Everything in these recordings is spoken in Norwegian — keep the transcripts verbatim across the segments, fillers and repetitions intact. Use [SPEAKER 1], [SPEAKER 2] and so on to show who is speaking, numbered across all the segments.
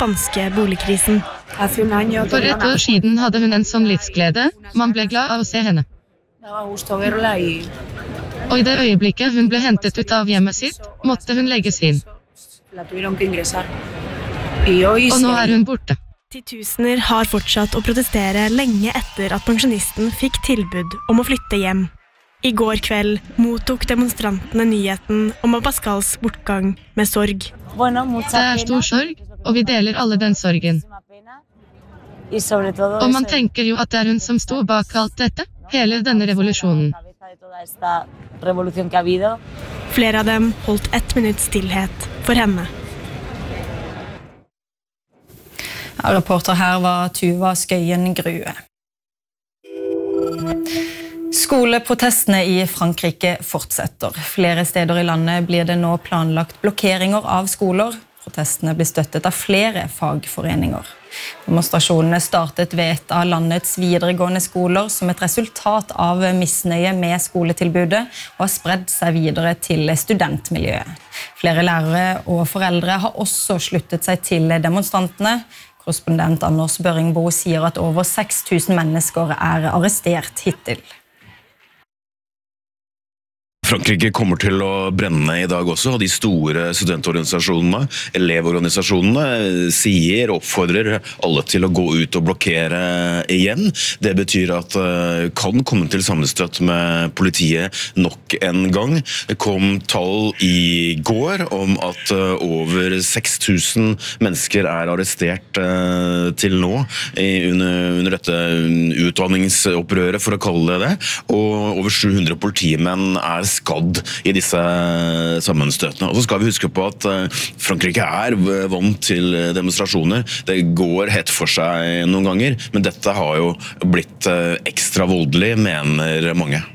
[SPEAKER 1] spanske boligkrisen.
[SPEAKER 2] For et år siden hadde hun en sånn livsglede. Man ble glad av å se henne. Og i det øyeblikket hun ble hentet ut av hjemmet sitt, måtte hun legges inn. Og nå er hun borte.
[SPEAKER 1] Titusener har fortsatt å protestere lenge etter at pensjonisten fikk tilbud om å flytte hjem. I går kveld mottok demonstrantene nyheten om Abascals bortgang med sorg.
[SPEAKER 2] Det er stor sorg, og vi deler alle den sorgen. Og man tenker jo at det er hun som sto bak alt dette, hele denne revolusjonen.
[SPEAKER 1] Flere av dem holdt ett minutts stillhet for henne.
[SPEAKER 3] Ja, reporter her var Tuva Skøyen Grue. Skoleprotestene i Frankrike fortsetter. Flere steder i landet blir det nå planlagt blokkeringer av skoler. Protestene blir støttet av flere fagforeninger. Demonstrasjonene startet ved et av landets videregående skoler som et resultat av misnøye med skoletilbudet og har spredd seg videre til studentmiljøet. Flere lærere og foreldre har også sluttet seg til demonstrantene. Korrespondent Anders Børingbo sier at over seks tusen mennesker er arrestert hittil.
[SPEAKER 4] Frankrike kommer til å brenne i dag også, og de store studentorganisasjonene, elevorganisasjonene, sier og oppfordrer alle til å gå ut og blokkere igjen. Det betyr at det kan komme til sammenstøt med politiet nok en gang. Det kom tall i går om at over seks tusen mennesker er arrestert til nå under, under dette utdanningsopprøret, for å kalle det det, og over sju hundre politimenn er skadd i disse sammenstøtene. Og så skal vi huske på at Frankrike er vant til demonstrasjoner. Det går hett for seg noen ganger, men dette har jo blitt ekstra voldelig, mener mange.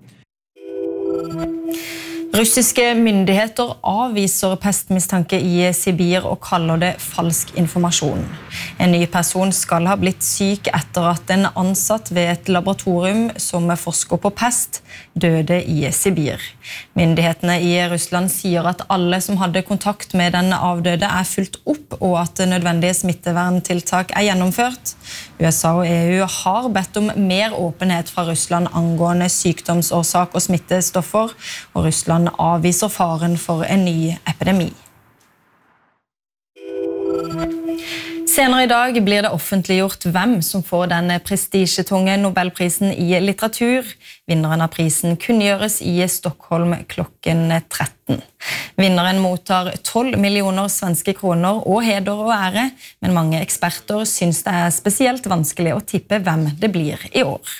[SPEAKER 3] Russiske myndigheter avviser pestmistanke i Sibir og kaller det falsk informasjon. En ny person skal ha blitt syk etter at en ansatt ved et laboratorium som forsker på pest døde i Sibir. Myndighetene i Russland sier at alle som hadde kontakt med den avdøde er fulgt opp, og at nødvendige smitteverntiltak er gjennomført. U S A og E U har bedt om mer åpenhet fra Russland angående sykdomsårsak og smittestoffer, og Russland avviser faren for en ny epidemi. Senere i dag blir det offentliggjort hvem som får den prestisjetunge Nobelprisen i litteratur. Vinneren av prisen kunngjøres i Stockholm klokken tretten. Vinneren mottar tolv millioner svenske kroner og heder og ære, men mange eksperter synes det er spesielt vanskelig å tippe hvem det blir i år.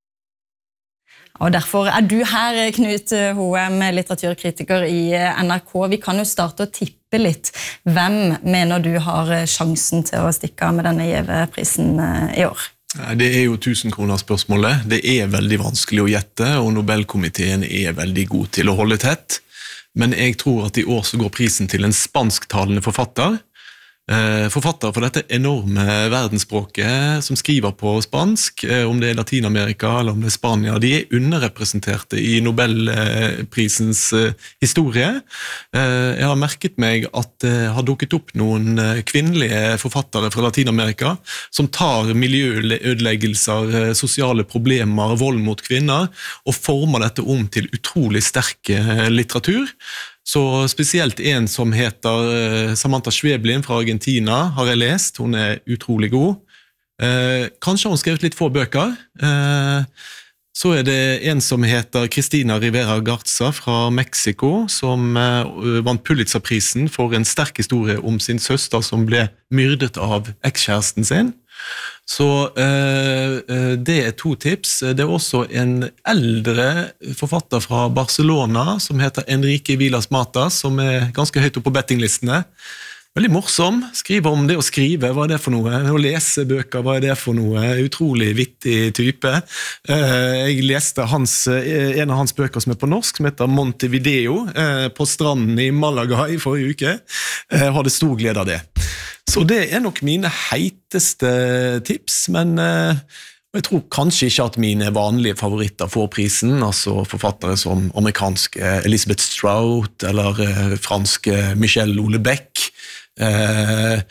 [SPEAKER 3] Og derfor er du her, Knut Hoem, litteraturkritiker i N R K. Vi kan jo starte å tippe litt. Hvem mener du har sjansen til å stikke av med denne Gjeve-prisen i år?
[SPEAKER 5] Det er jo tusen kroner spørsmålet. Det er veldig vanskelig å gjette, og Nobelkomiteen er veldig god til å holde tett. Men jeg tror at i år så går prisen til en spansktalende forfatter. Forfattere for dette enorme verdensspråket som skriver på spansk, om det er Latinamerika eller om det er Spania, de er underrepresenterte i Nobelprisens historie. Jeg har merket meg at det har dukket opp noen kvinnelige forfattere fra Latinamerika som tar miljøødeleggelser, sosiale problemer, vold mot kvinner, og former dette om til utrolig sterk litteratur. Så spesielt en som heter Samantha Schweblin fra Argentina har jeg lest, hun er utrolig god. Eh, kanskje har hun skrevet litt få bøker. Eh, så er det en som heter Cristina Rivera Garza fra Mexico, som eh, vant Pulitzerprisen for en sterk historie om sin søster som ble myrdet av ekskjæresten sin. Så eh, det er to tips. Det er også en eldre forfatter fra Barcelona som heter Enrique Vilas Matas, som er ganske høyt opp på bettinglistene. Veldig morsom, skriver om det å skrive, hva er det for noe? Å lese bøker, hva er det for noe? Utrolig vittig type. Jeg leste hans, en av hans bøker som er på norsk, som heter Montevideo, på stranden i Malaga i forrige uke. Jeg hadde stor glede av det. Så det er nok mine heiteste tips, men jeg tror kanskje ikke at mine vanlige favoritter får prisen, altså forfattere som amerikanske Elizabeth Strout eller franske Michel Houellebecq,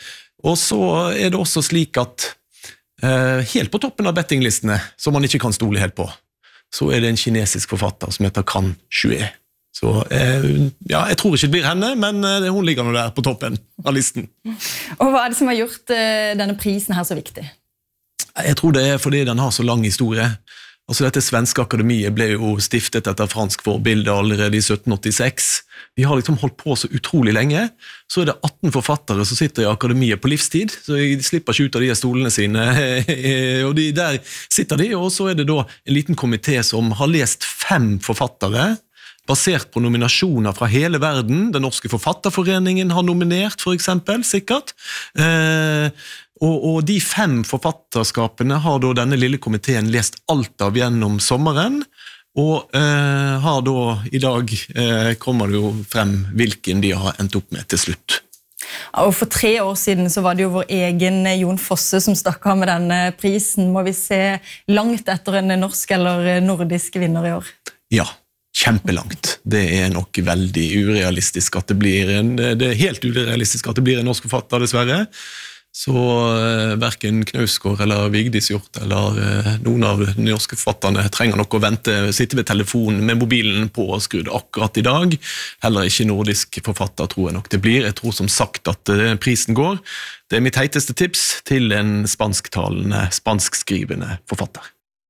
[SPEAKER 5] Og så er det også slik at eh, helt på toppen av bettinglistene, som man ikke kan stole helt på, så er det en kinesisk forfatter som heter Kan Xue. Så eh, ja, jeg tror ikke det blir henne, men eh, hun ligger nå der på toppen av listen.
[SPEAKER 3] Og hva er det som har gjort eh, denne prisen her så viktig?
[SPEAKER 5] Jeg tror det er fordi den har så lang historie. Altså dette svenske akademiet ble jo stiftet etter fransk forbilde allerede i sytten åttiseks. De har liksom holdt på så utrolig lenge. Så er det atten forfattere som sitter i akademiet på livstid, så de slipper ikke ut av de stolene sine. Og de, der sitter de, og så er det da en liten komité som har lest fem forfattere, basert på nominasjoner fra hele verden. Den norske forfatterforeningen har nominert, for eksempel, sikkert. Eh, og, og de fem forfatterskapene har da denne lille komiteen lest alt av gjennom sommeren, og eh, har da i dag eh, kommer det jo frem hvilken de har endt opp med til slutt.
[SPEAKER 3] Og for tre år siden så var det jo vår egen Jon Fosse som stakk av med denne prisen. Må vi se langt etter en norsk eller nordisk vinner i år?
[SPEAKER 5] Ja. Kjempelangt. Det er nok veldig urealistisk at det blir en, det er helt urealistisk at det blir en norsk forfatter, dessverre. Så eh, hverken Knausgård eller Vigdis Hjorth eller eh, noen av de norske forfatterne trenger nok å vente, sitte ved telefonen med mobilen på og skrudd akkurat i dag. Heller ikke nordisk forfatter tror jeg nok det blir. Jeg tror som sagt at eh, prisen går. Det er mitt heiteste tips til en spansktalende, spanskskrivende forfatter.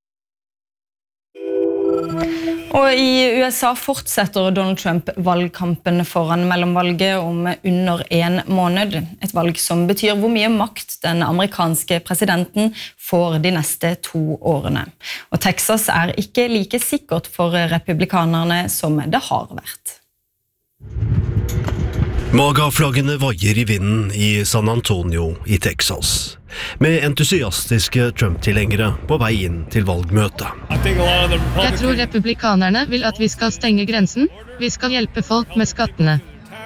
[SPEAKER 3] Og i U S A fortsetter Donald Trump valgkampen foran mellomvalget om under en måned. Et valg som betyr hvor mye makt den amerikanske presidenten får de neste to årene. Og Texas er ikke like sikkert for republikanerne som det har vært.
[SPEAKER 6] Maga-flaggene vaier i vinden i San Antonio i Texas, med entusiastiske Trump-tilhengere på vei inn til valgmøtet.
[SPEAKER 2] Jeg tror republikanerne vil at vi skal stenge grensen. Vi skal hjelpe folk med skattene.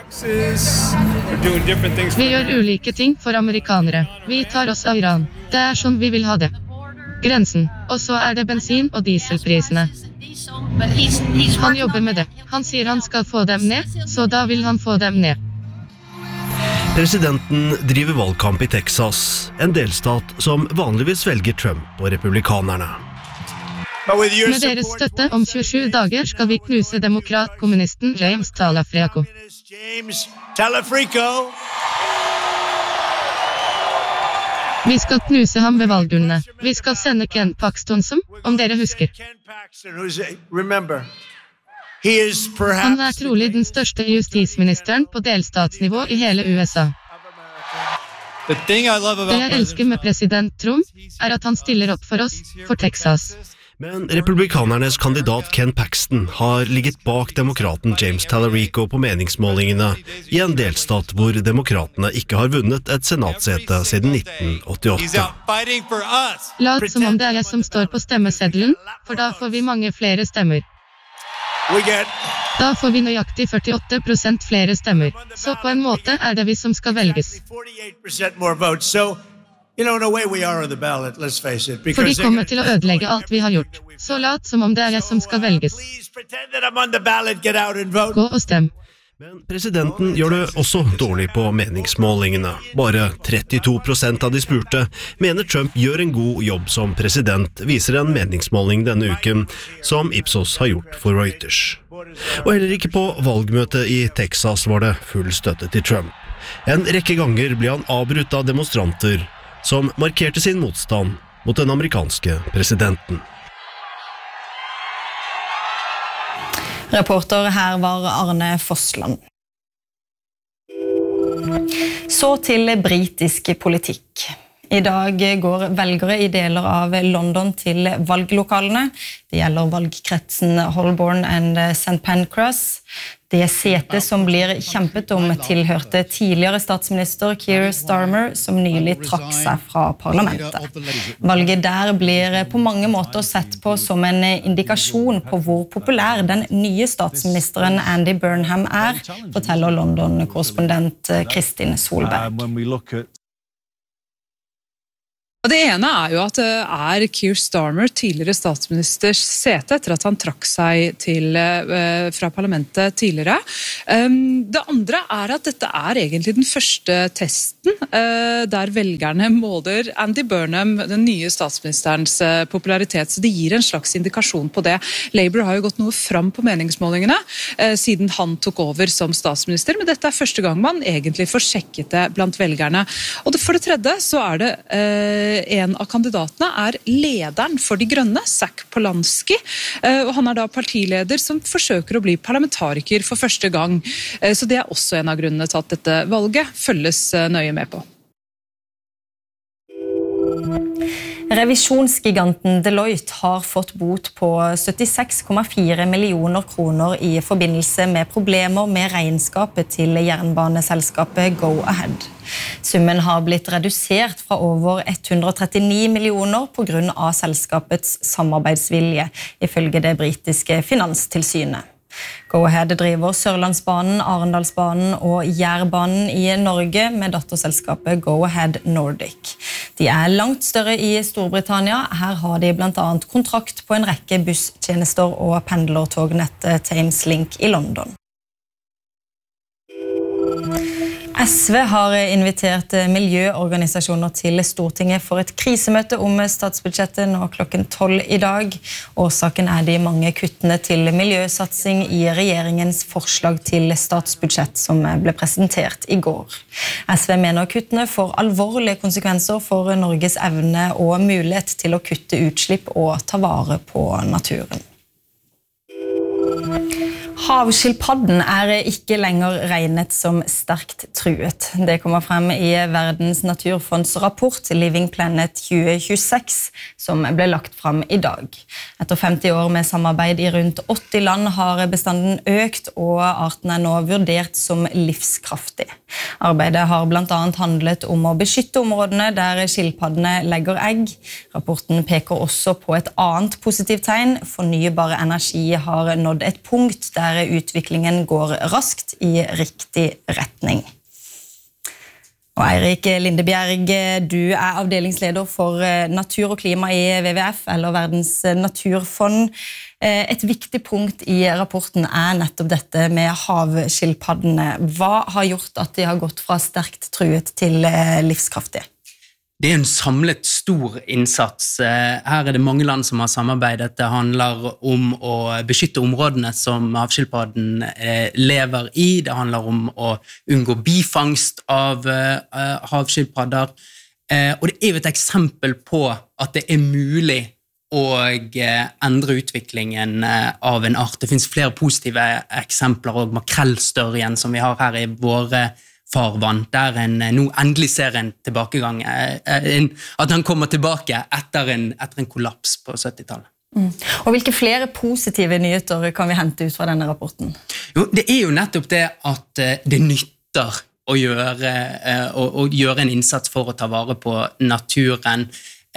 [SPEAKER 2] Vi gjør ulike ting for amerikanere. Vi tar oss av Iran. Det er sånn vi vil ha det. Grensen. Og så er det bensin- og dieselprisene. Han jobber med det. Han sier han skal få dem ned, så da vil han få dem ned.
[SPEAKER 6] Presidenten driver valgkamp i Texas, en delstat som vanligvis velger Trump og republikanerne.
[SPEAKER 2] Med deres støtte om tjuesju dager skal vi knuse demokrat-kommunisten James Talafrico. Vi skal knuse ham ved valgurnene. Vi skal sende Ken Paxton som, om dere husker. Han er trolig den største justisministeren på delstatsnivå i hele U S A. Det jeg elsker med president Trump, er at han stiller opp for oss, for Texas.
[SPEAKER 6] Men republikanernes kandidat Ken Paxton har ligget bak demokraten James Talarico på meningsmålingene i en delstat hvor demokratene ikke har vunnet et senatsete siden nitten åttiåtte.
[SPEAKER 2] Lat som om det er jeg som står på stemmeseddelen, for da får vi mange flere stemmer. Da får vi nøyaktig førtiåtte prosent flere stemmer, så på en måte er det vi som skal velges. For de kommer til å ødelegge alt vi har gjort, så lat som om det er jeg som skal velges. Gå og stem.
[SPEAKER 6] Men presidenten gjør det også dårlig på meningsmålingene. Bare trettito prosent av de spurte mener Trump gjør en god jobb som president, viser en meningsmåling denne uken, som Ipsos har gjort for Reuters. Og heller ikke på valgmøtet i Texas var det full støtte til Trump. En rekke ganger ble han avbrutt av demonstranter som markerte sin motstand mot den amerikanske presidenten.
[SPEAKER 3] Reporter her var Arne Fossland. Så til britisk politikk. I dag går velgere i deler av London til valglokalene. Det gjelder valgkretsen Holborn and Saint Pancras. Det setet som blir kjempet om tilhørte tidligere statsminister Keir Starmer, som nylig trakk seg fra parlamentet. Valget der blir på mange måter sett på som en indikasjon på hvor populær den nye statsministeren Andy Burnham er, forteller London-korrespondent Kristin Solberg.
[SPEAKER 7] Og det ene er jo at det er Keir Starmer, tidligere statsministers sete, etter at han trakk seg til, uh, fra parlamentet tidligere. Um, det andre er at dette er egentlig den første testen uh, der velgerne måler Andy Burnham, den nye statsministerens uh, popularitet, så det gir en slags indikasjon på det. Labour har jo gått noe fram på meningsmålingene uh, siden han tok over som statsminister, men dette er første gang man egentlig får sjekket det blant velgerne. Og det, for det tredje så er det eh, en av kandidatene er lederen for De Grønne, Zac Polanski, eh, og han er da partileder som forsøker å bli parlamentariker for første gang. Eh, så det er også en av grunnene til at dette valget følges eh, nøye med på.
[SPEAKER 3] Revisjonsgiganten Deloitte har fått bot på syttiseks komma fire millioner kroner i forbindelse med problemer med regnskapet til jernbaneselskapet Go-Ahead. Summen har blitt redusert fra over hundre og trettini millioner på grunn av selskapets samarbeidsvilje, ifølge det britiske finanstilsynet. Go-Ahead driver Sørlandsbanen, Arendalsbanen og Jærbanen i Norge med datterselskapet Go-Ahead Nordic. De er langt større i Storbritannia. Her har de blant annet kontrakt på en rekke busstjenester og pendlertognettet Thameslink i London. S V har invitert miljøorganisasjoner til Stortinget for et krisemøte om statsbudsjettet nå klokken tolv i dag. Årsaken er de mange kuttene til miljøsatsing i regjeringens forslag til statsbudsjett som ble presentert i går. S V mener kuttene får alvorlige konsekvenser for Norges evne og mulighet til å kutte utslipp og ta vare på naturen. Havskilpadden er ikke lenger regnet som sterkt truet. Det kommer frem i Verdens naturfonds rapport Living Planet tjue tjueseks, som ble lagt frem i dag. Etter femti år med samarbeid i rundt åtti land har bestanden økt, og arten er nå vurdert som livskraftig. Arbeidet har blant annet handlet om å beskytte områdene der skilpaddene legger egg. Rapporten peker også på et annet positivt tegn. Fornybar energi har nådd et punkt der utviklingen går raskt i riktig retning. Og Eirik Lindebjerg, du er avdelingsleder for natur og klima i W W F, eller Verdens naturfond. Et viktig punkt i rapporten er nettopp dette med havskilpaddene. Hva har gjort at de har gått fra sterkt truet til livskraftige?
[SPEAKER 8] Det er en samlet stor innsats. Her er det mange land som har samarbeidet. Det handler om å beskytte områdene som havskilpadden lever i. Det handler om å unngå bifangst av havskilpadder. Og det er jo et eksempel på at det er mulig å endre utviklingen av en art. Det finnes flere positive eksempler, og makrellstørjen som vi har her i våre farvann, der en nå endelig ser en tilbakegang, en, at han kommer tilbake etter en, etter en kollaps på syttitallet.
[SPEAKER 3] Mm. Og hvilke flere positive nyheter kan vi hente ut fra denne rapporten?
[SPEAKER 8] Jo, det er jo nettopp det at det nytter å gjøre, å, å gjøre en innsats for å ta vare på naturen.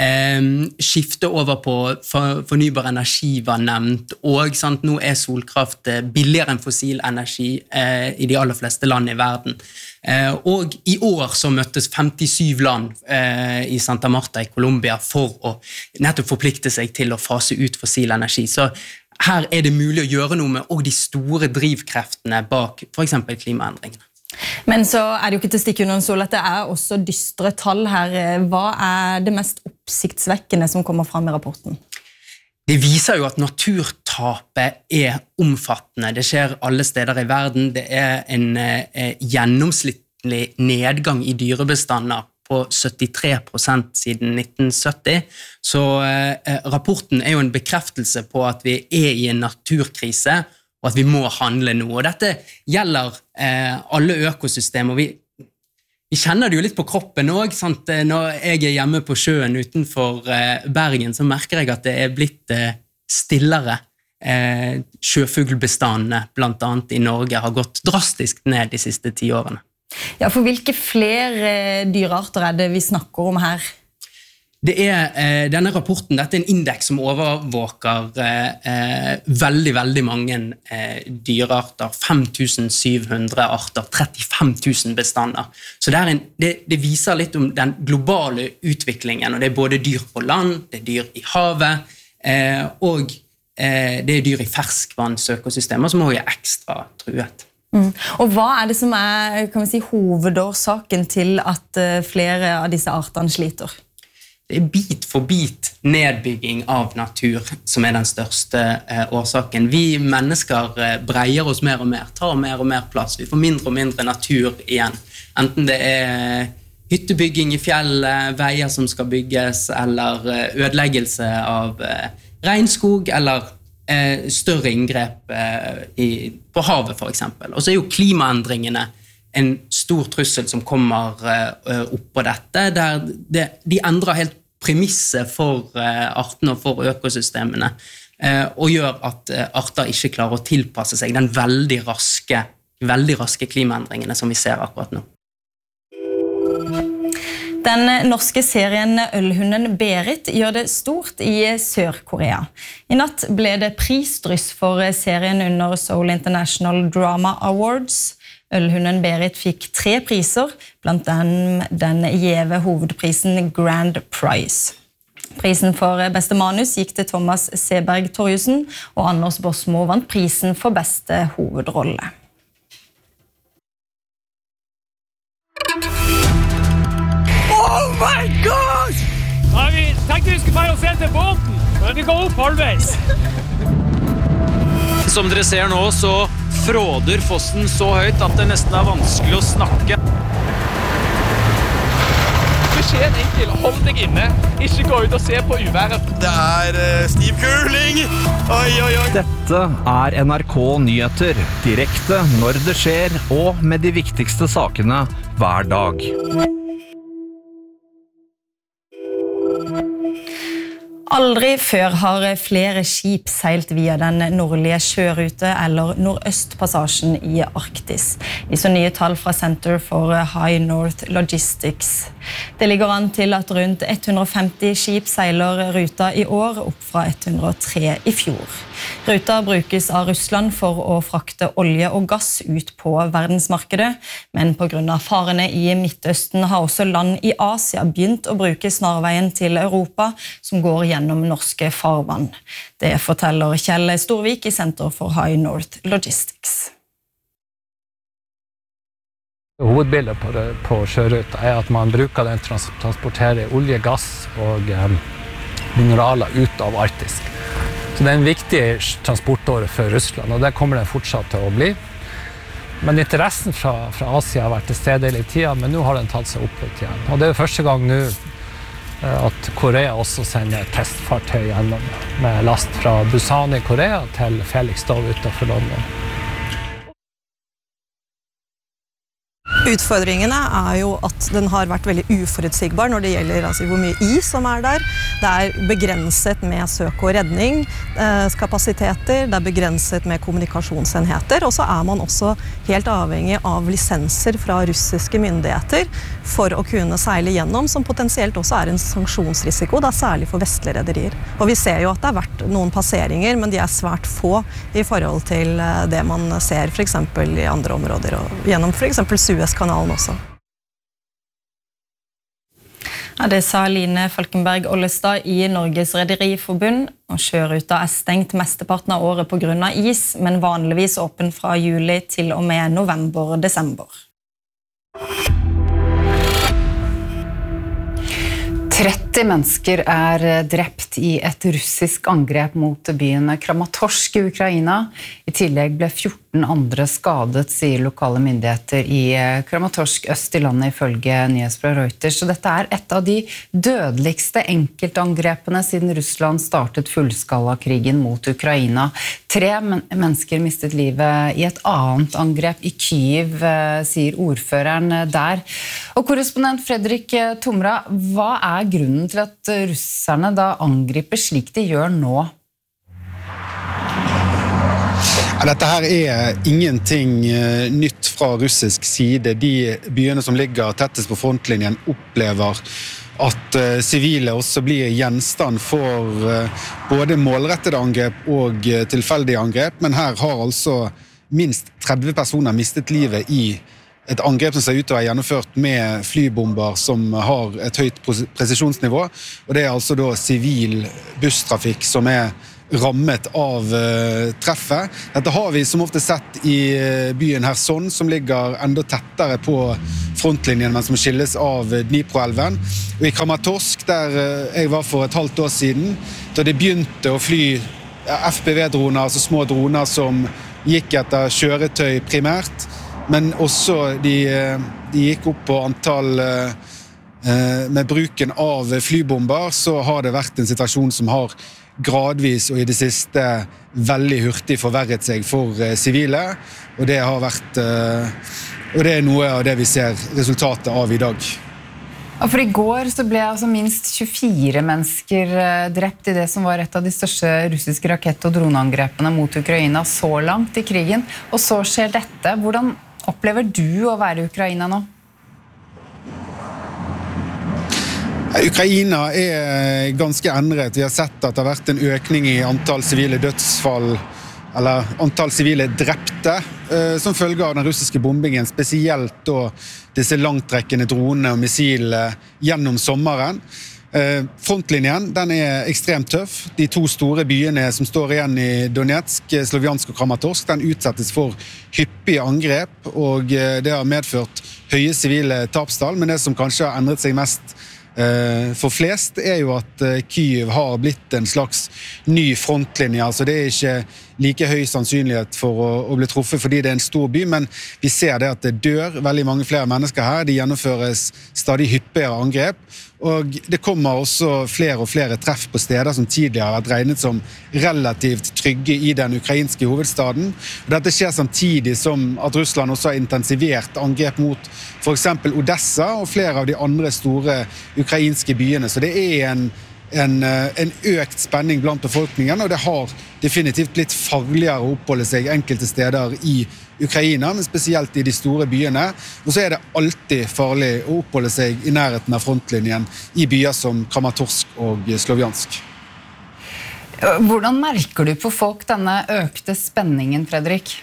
[SPEAKER 8] Um, skifte over på for, fornybar energi var nevnt, og sant, nå er solkraft billigere enn fossil energi uh, i de aller fleste land i verden. Uh, og i år så møttes femtisyv land uh, i Santa Marta i Colombia for å nettopp forplikte seg til å fase ut fossil energi. Så her er det mulig å gjøre noe med og de store drivkreftene bak for eksempel klimaendringene.
[SPEAKER 3] Men så er det jo ikke til å stikke under en stol at det er også dystre tall her. Hva er det mest oppsiktsvekkende som kommer frem i rapporten?
[SPEAKER 8] Det viser jo at naturtapet er omfattende. Det skjer alle steder i verden. Det er en eh, gjennomsnittlig nedgang i dyrebestander på syttitre prosent siden nitten sytti. Så eh, rapporten er jo en bekreftelse på at vi er i en naturkrise, og at vi må handle nå. Og dette gjelder eh, alle økosystemer. Vi, vi kjenner det jo litt på kroppen også, sant? Når jeg er hjemme på sjøen utenfor eh, Bergen, så merker jeg at det er blitt eh, stillere. Eh, sjøfuglbestandene, blant annet i Norge, har gått drastisk ned de siste ti årene.
[SPEAKER 3] Ja, for hvilke flere dyrearter er det vi snakker om her?
[SPEAKER 8] Det er eh, denne rapporten, dette er en indeks som overvåker eh, veldig, veldig mange eh, dyrearter, fem tusen syv hundre arter, trettifem tusen bestander. Så det, er en, det, det viser litt om den globale utviklingen, og det er både dyr på land, det er dyr i havet, eh, og eh, det er dyr i ferskvannsøkosystemer som også er ekstra truet.
[SPEAKER 3] Mm. Og hva er det som er, kan vi si, hovedårsaken til at uh, flere av disse artene sliter?
[SPEAKER 8] Det er bit for bit nedbygging av natur som er den største eh, årsaken. Vi mennesker eh, breier oss mer og mer, tar mer og mer plass. Vi får mindre og mindre natur igjen. Enten det er hyttebygging i fjellet, veier som skal bygges, eller eh, ødeleggelse av eh, regnskog, eller eh, større inngrep eh, i, på havet for eksempel. Og så er jo klimaendringene en stor trussel som kommer eh, opp på dette, der det, de endrer helt premisset for eh, artene og for økosystemene, eh, og gjør at eh, arter ikke klarer å tilpasse seg den veldig raske, veldig raske klimaendringene som vi ser akkurat nå.
[SPEAKER 3] Den norske serien Ølhunden Berit gjør det stort i Sør-Korea. I natt ble det prisdryss for serien under Seoul International Drama Awards. Ølhunden Berit fikk tre priser, blant dem den gjeve hovedprisen Grand Prize. Prisen for beste manus gikk til Thomas Seberg Torjussen, og Anders Bosmo vant prisen for beste hovedrolle.
[SPEAKER 9] Oh my God! Ja, vi tenkte vi skulle bare se til båten, men vi går opp halvveis. Som dere ser nå, så fråder fossen så høyt at det nesten er vanskelig å snakke. Beskjed enkel, hold deg inne, ikke gå ut og se på uværet.
[SPEAKER 10] Det er uh, stiv kuling! Oi, oi, oi!
[SPEAKER 11] Dette er N R K Nyheter, direkte når det skjer, og med de viktigste sakene hver dag.
[SPEAKER 3] Aldri før har flere skip seilt via den nordlige sjørute eller Nordøstpassasjen i Arktis. Viser nye tall fra Center for High North Logistics. Det ligger an til at rundt ett hundre og femti skip seiler ruta i år, opp fra ett hundre og tre i fjor. Ruta brukes av Russland for å frakte olje og gass ut på verdensmarkedet, men på grunn av farene i Midtøsten har også land i Asia begynt å bruke snarveien til Europa, som går gjennom norske farvann. Det forteller Kjell Storvik i Center for High North Logistics.
[SPEAKER 12] Hovedbildet på, det, på sjøruta er at man bruker den til å transportere olje, gass og eh, mineraler ut av Arktis. Så det er en viktig transportåre for Russland, og det kommer det fortsatt til å bli. Men interessen fra, fra Asia har vært til stede hele tiden, men nå har den tatt seg opp litt igjen. Og det er første gang nå at Korea også sender testfartøy gjennom med last fra Busan i Korea til Felixstowe utenfor London.
[SPEAKER 13] Utfordringene er jo at den har vært veldig uforutsigbar når det gjelder altså, hvor mye is som er der. Det er begrenset med søk- og redningskapasiteter, det er begrenset med kommunikasjonsenheter, og så er man også helt avhengig av lisenser fra russiske myndigheter for å kunne seile gjennom, som potensielt også er en sanksjonsrisiko, da særlig for vestlige rederier. Og vi ser jo at det har vært noen passeringer, men de er svært få i forhold til det man ser for eksempel i andre områder, og gjennom for eksempel Suezkanalen også.
[SPEAKER 3] Ja, det sa Line Falkenberg Ollestad i Norges Rederiforbund, og sjøruta er stengt mesteparten av året på grunn av is, men vanligvis åpen fra juli til og med november-desember.
[SPEAKER 14] tretti mennesker er drept i et russisk angrep mot byen Kramatorsk i Ukraina. I tillegg ble fjorten andre skadet, sier lokale myndigheter i Kramatorsk øst i landet ifølge nyhetsbyrået Reuters. Så dette er et av de dødeligste enkeltangrepene siden Russland startet fullskalakrigen mot Ukraina. Tre men- mennesker mistet livet i et annet angrep i Kyiv, sier ordføreren der. Og korrespondent Fredrik Tomra, hva er grunnen til at russerne da angriper slik de gjør nå?
[SPEAKER 15] Dette her er ingenting nytt fra russisk side. De byene som ligger tettest på frontlinjen opplever at uh, sivile også blir gjenstand for uh, både målrettede angrep og uh, tilfeldige angrep, men her har altså minst tretti personer mistet livet i et angrep som ser ut til å være gjennomført med flybomber som har et høyt presisjonsnivå, og det er altså da sivil busstrafikk som er rammet av uh, treffet. Dette har vi som ofte sett i uh, byen Kherson, som ligger enda tettere på frontlinjen, men som skilles av Dnipro-elven. Og i Kramatorsk, der uh, jeg var for et halvt år siden, da det begynte å fly F P V-droner, altså små droner som gikk etter kjøretøy primært, men også de, de gikk opp på antall uh, med bruken av flybomber, så har det vært en situasjon som har gradvis og i det siste veldig hurtig forverret seg for sivile, og det har vært uh, og det er noe av det vi ser resultatet av i dag.
[SPEAKER 14] Ja, for i går så ble altså minst tjuefire mennesker drept i det som var et av de største russiske rakett- og droneangrepene mot Ukraina så langt i krigen, og så skjer dette. Hvordan opplever du å være i Ukraina nå?
[SPEAKER 15] Ukraina er ganske endret. Vi har sett at det har vært en økning i antall sivile dødsfall, eller antall sivile drepte, eh, som følge av den russiske bombingen, spesielt da disse langtrekkende dronene og missilene gjennom sommeren. Eh, frontlinjen, den er ekstremt tøff. De to store byene som står igjen i Donetsk, Sloviansk og Kramatorsk, den utsettes for hyppige angrep, og eh, det har medført høye sivile tapstall, men det som kanskje har endret seg mest for flest er jo at Kyiv har blitt en slags ny frontlinje, altså det er ikke like høy sannsynlighet for å, å bli truffet fordi det er en stor by, men vi ser det at det dør veldig mange flere mennesker her, de gjennomføres stadig hyppigere angrep, og det kommer også flere og flere treff på steder som tidligere har vært regnet som relativt trygge i den ukrainske hovedstaden. Og dette skjer samtidig som at Russland også har intensivert angrep mot for eksempel Odessa og flere av de andre store ukrainske byene. Så det er en, en, en økt spenning blant befolkningen, og det har definitivt blitt farligere å oppholde seg enkelte steder i Ukraina, men spesielt i de store byene. Og så er det alltid farlig å oppholde seg i nærheten av frontlinjen i byer som Kramatorsk og Sloviansk.
[SPEAKER 14] Hvordan merker du på folk denne økte spenningen, Fredrik?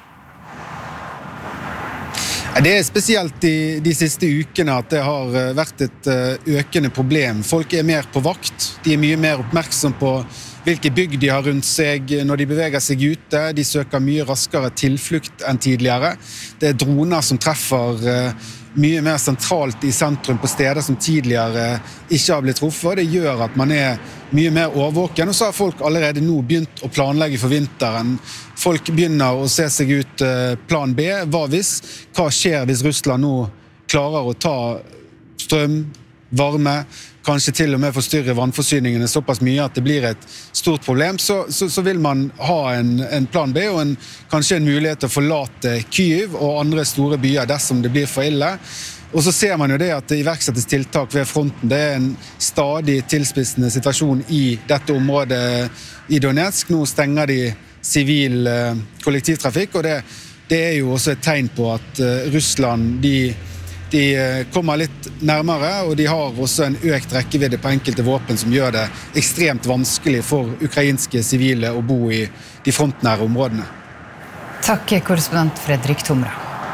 [SPEAKER 15] Det er spesielt de, de siste ukene at det har vært et økende problem. Folk er mer på vakt, de er mye mer oppmerksom på hvilke bygg de har rundt seg når de beveger seg ute. De søker mye raskere tilflukt enn tidligere. Det er droner som treffer mye mer sentralt i sentrum på steder som tidligere ikke har blitt truffet, og det gjør at man er mye mer overvåken, og så har folk allerede nå begynt å planlegge for vinteren. Folk begynner å se seg ut plan B, hva hvis? Hva skjer hvis Russland nå klarer å ta strøm, varme, kanskje til og med forstyrre vannforsyningene såpass mye at det blir et stort problem, så, så, så vil man ha en, en plan B og en, kanskje en mulighet til å forlate Kyiv og andre store byer dersom det blir for ille. Og så ser man jo det at det iverksettes tiltak ved fronten. Det er en stadig tilspissende situasjon i dette området i Donetsk. Nå stenger de sivil kollektivtrafikk, og det, det er jo også et tegn på at Russland, de De kommer litt nærmere, og de har også en økt rekkevidde på enkelte våpen som gjør det ekstremt vanskelig for ukrainske sivile å bo i de frontnære områdene.
[SPEAKER 14] Takk, korrespondent Fredrik Tomra.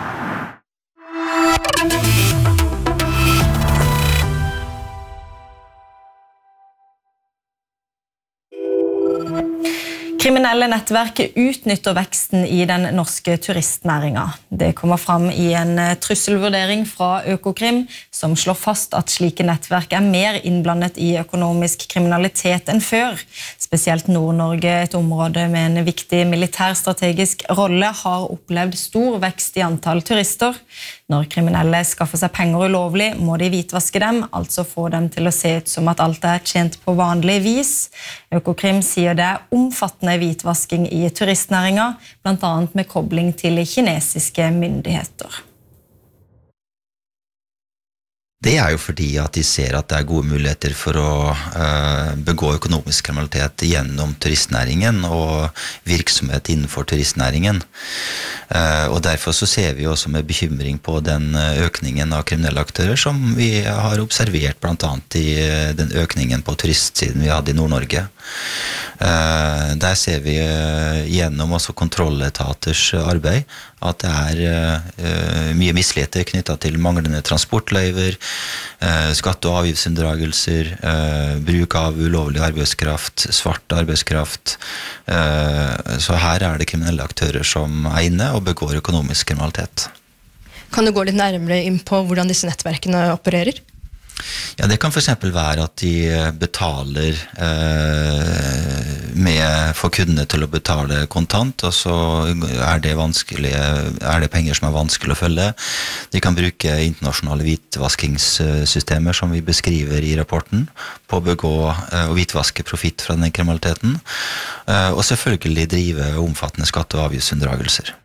[SPEAKER 3] Kriminelle nettverk utnytter veksten i den norske turistnæringen. Det kommer fram i en trusselvurdering fra Økokrim, som slår fast at slike nettverk er mer innblandet i økonomisk kriminalitet enn før. Spesielt Nord-Norge, et område med en viktig militærstrategisk rolle, har opplevd stor vekst i antall turister. Når kriminelle skaffer seg penger ulovlig, må de hvitvaske dem, altså få dem til å se ut som at alt er tjent på vanlig vis. Økokrim sier det er omfattende hvitvasking i turistnæringen, blant annet med kobling til kinesiske myndigheter.
[SPEAKER 16] Det er jo fordi at de ser at det er gode muligheter for å uh, begå økonomisk kriminalitet gjennom turistnæringen og virksomhet innenfor turistnæringen. Uh, og derfor så ser vi også med bekymring på den økningen av kriminelle aktører som vi har observert blant annet i den økningen på turistsiden vi hadde i Nord-Norge. Uh, der ser vi uh, gjennom også kontrolletaters arbeid at det er uh, mye misligheter knyttet til manglende transportløyver, uh, skatte- og avgiftsunndragelser, uh, bruk av ulovlig arbeidskraft, svart arbeidskraft. Uh, så her er det kriminelle aktører som er inne og begår økonomisk kriminalitet.
[SPEAKER 17] Kan du gå litt nærmere inn på hvordan disse nettverkene opererer?
[SPEAKER 16] Ja, det kan for eksempel være at de betaler eh, med, for kundene til å betale kontant, og så er det, vanskelig, er det penger som er vanskelig å følge. De kan bruke internasjonale hvitvaskingssystemer som vi beskriver i rapporten, på å begå eh, og hvitvaske profitt fra den kriminaliteten, eh, og selvfølgelig drive omfattende skatte- og avgiftsunndragelser.